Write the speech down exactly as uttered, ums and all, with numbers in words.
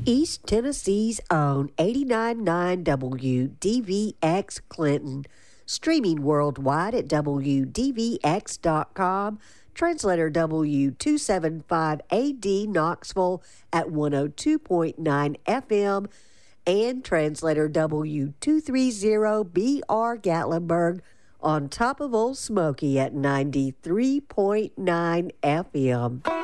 East Tennessee's own eighty-nine point nine W D V X Clinton, streaming worldwide at W D V X dot com, translator W two seventy-five A D Knoxville at one oh two point nine F M, and translator W two thirty B R Gatlinburg on top of Old Smoky at ninety-three point nine F M.